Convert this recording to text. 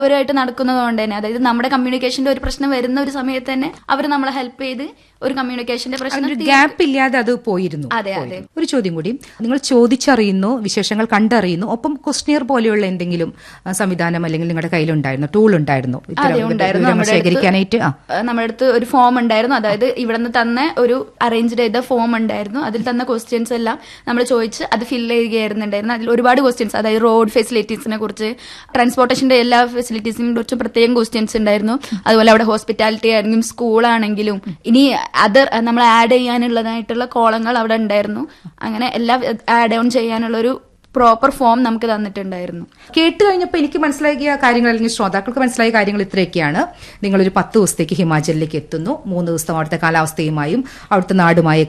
അവരുമായിട്ട് നടക്കുന്നത് കൊണ്ട് തന്നെ, അതായത് നമ്മുടെ കമ്മ്യൂണിക്കേഷന്റെ ഒരു പ്രശ്നം വരുന്ന ഒരു സമയത്ത് തന്നെ അവർ നമ്മളെ ഹെൽപ്പ് ചെയ്ത് ഒരു കമ്മ്യൂണിക്കേഷന്റെ പ്രശ്നം ഗ്യാപ്പ് ഇല്ലാതെ അത് പോയിരുന്നു. അതെ അതെ. ഒരു ചോദ്യം കൂടി, നിങ്ങൾ ചോദിച്ചറിയുന്നു, വിശേഷങ്ങൾ കണ്ടറിയുന്നു, ഒപ്പം ക്വസ്റ്റ്യർ പോലെയുള്ള എന്തെങ്കിലും സംവിധാനം അല്ലെങ്കിൽ നിങ്ങളുടെ കയ്യിലുണ്ടായിരുന്നു, ടൂൾ ഉണ്ടായിരുന്നു ശേഖരിക്കാനായിട്ട്? നമ്മുടെ അടുത്ത് ഒരു ഫോം ഉണ്ടായിരുന്നു. അതായത് ഇവിടെ നിന്ന് തന്നെ ഒരു അറേഞ്ച് ചെയ്ത ഫോം ഉണ്ടായിരുന്നു. അതിൽ തന്ന ക്വസ്റ്റ്യൻസ് എല്ലാം നമ്മൾ ചോദിച്ച് അത് ഫില്ല് ചെയ്യുകയായിരുന്നുണ്ടായിരുന്നു. അതിൽ ഒരുപാട് ക്വസ്റ്റ്യൻസ്, അതായത് റോഡ് ഫെസിലിറ്റീസിനെ കുറിച്ച്, ട്രാൻസ്പോർട്ടേഷന്റെ എല്ലാ ഫെസിലിറ്റീസിനെ കുറിച്ച് പ്രത്യേകം ക്വസ്റ്റ്യൻസ് ഉണ്ടായിരുന്നു. അതുപോലെ അവിടെ ഹോസ്പിറ്റാലിറ്റി ആണെങ്കിലും സ്കൂളാണെങ്കിലും ഇനി അതർ നമ്മൾ ആഡ് ചെയ്യാനുള്ളതായിട്ടുള്ള കോളങ്ങൾ അവിടെ ഉണ്ടായിരുന്നു. അങ്ങനെ എല്ലാം ആഡ് ഓൺ ചെയ്യാനുള്ള ഒരു പ്രോപ്പർ ഫോം നമുക്ക് തന്നിട്ടുണ്ടായിരുന്നു. കേട്ട് കഴിഞ്ഞപ്പോൾ എനിക്ക് മനസ്സിലാക്കിയ കാര്യങ്ങൾ, അല്ലെങ്കിൽ ശ്രോതാക്കൾക്ക് മനസ്സിലായ കാര്യങ്ങൾ ഇത്രയൊക്കെയാണ്. നിങ്ങളൊരു 10 ദിവസത്തേക്ക് ഹിമാചലിലേക്ക് എത്തുന്നു. 3 ദിവസം അവിടുത്തെ കാലാവസ്ഥയുമായും അവിടുത്തെ നാടുമായി